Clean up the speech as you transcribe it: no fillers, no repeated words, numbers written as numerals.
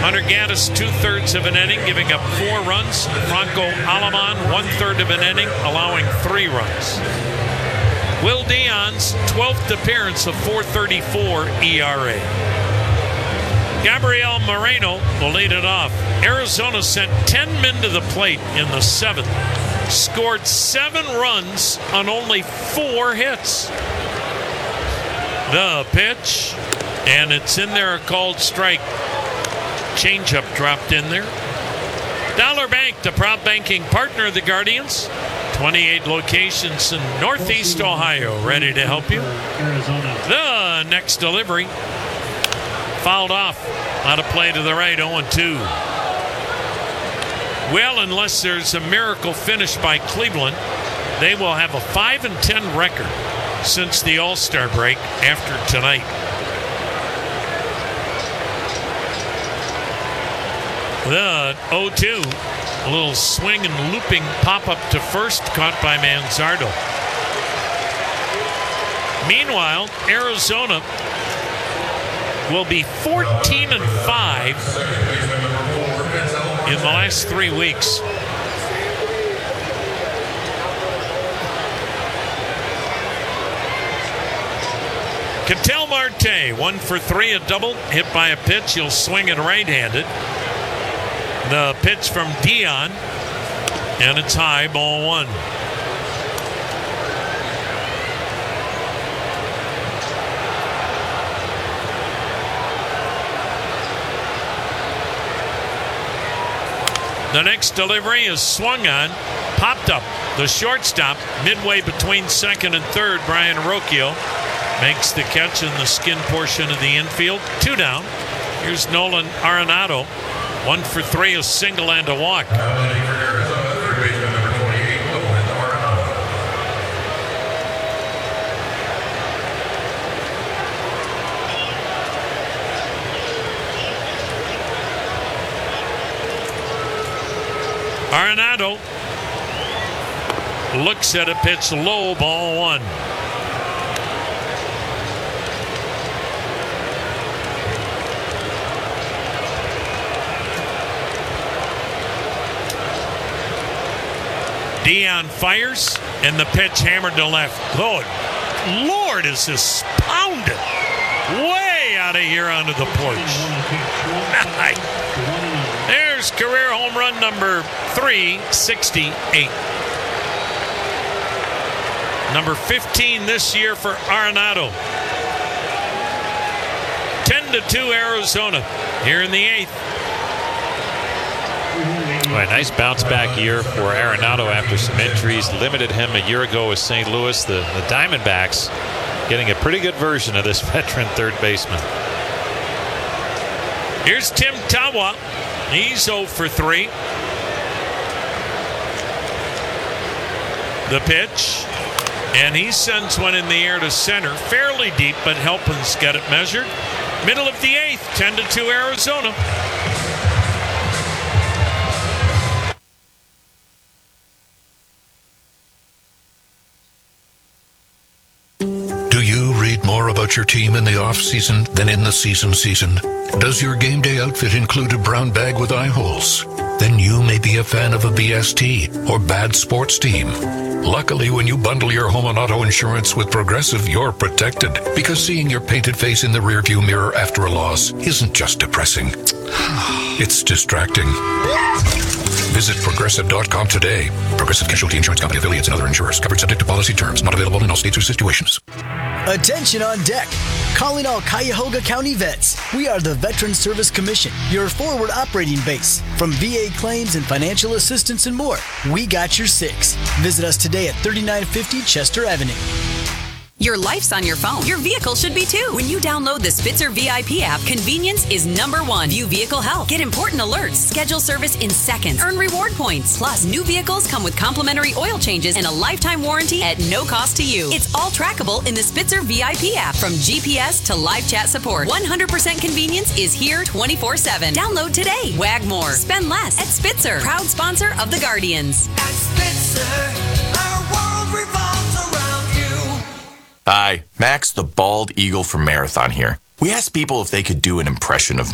Hunter Gaddis, 2/3 of an inning, giving up 4 runs. Franco Aleman, 1/3 of an inning, allowing 3 runs. Will Dion's 12th appearance of 4.34 ERA. Gabriel Moreno will lead it off. Arizona sent 10 men to the plate in the 7th. Scored 7 runs on only 4 hits. The pitch, and it's in there, a called strike. Changeup dropped in there. Dollar Bank, the proud banking partner of the Guardians. 28 locations in Northeast Ohio, ready to help you. The next delivery, fouled off. Out of play to the right, 0-2. Well, unless there's a miracle finish by Cleveland, they will have a 5-10 record since the All-Star break after tonight. The 0-2, a little swing and looping pop-up to first, caught by Manzardo. Meanwhile, Arizona will be 14-5 in the last 3 weeks. Ketel Marte, 1 for 3, a double, hit by a pitch. He'll swing it right-handed. The pitch from Dion, and it's high, ball 1. The next delivery is swung on, popped up. The shortstop, midway between second and third, Brian Rocchio, makes the catch in the skin portion of the infield. 2 down. Here's Nolan Arenado. 1 for 3, a single and a walk. Arenado looks at a pitch low, ball 1. Dion fires, and the pitch hammered to left. Good Lord, is this pounded way out of here onto the porch. There's career home run number 368. Number 15 this year for Arenado. 10-2 Arizona here in the 8th. Well, a nice bounce back year for Arenado after some injuries. Limited him a year ago with St. Louis. The Diamondbacks getting a pretty good version of this veteran third baseman. Here's Tim Tawa. He's 0 for 3. The pitch, and he sends one in the air to center, fairly deep, but Helpin's got it measured. Middle of the 8th, 10-2 Arizona. Do you read more about your team in the off-season than in the season? Does your game day outfit include a brown bag with eye holes? Then you may be a fan of a BST or bad sports team. Luckily, when you bundle your home and auto insurance with Progressive, you're protected. Because seeing your painted face in the rearview mirror after a loss isn't just depressing. It's distracting. Visit Progressive.com today. Progressive Casualty Insurance Company, affiliates, and other insurers. Covered subject to policy terms. Not available in all states or situations. Attention on deck. Calling all Cuyahoga County vets. We are the Veterans Service Commission, your forward operating base. From VA claims and financial assistance and more, we got your 6. Visit us today at 3950 Chester Avenue. Your life's on your phone. Your vehicle should be too. When you download the Spitzer VIP app, convenience is number 1. View vehicle health. Get important alerts. Schedule service in seconds. Earn reward points. Plus, new vehicles come with complimentary oil changes and a lifetime warranty at no cost to you. It's all trackable in the Spitzer VIP app. From GPS to live chat support, 100% convenience is here 24/7. Download today. Wag more. Spend less at Spitzer. Proud sponsor of the Guardians. At Spitzer, our world revolves around you. Hi, Max the Bald Eagle from Marathon here. We asked people if they could do an impression of